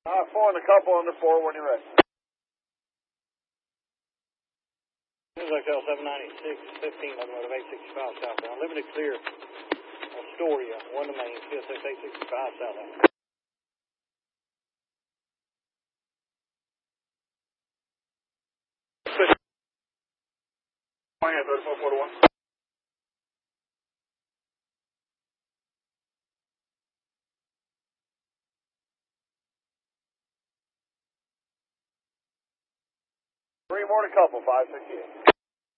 4 and a couple under 4 when you're ready. Hotel 796, 15, locomotive 865 southbound. Limited clear, Astoria, 1 to Main, CSX 865 southbound. My hand, 3441. Three more to couple, 568.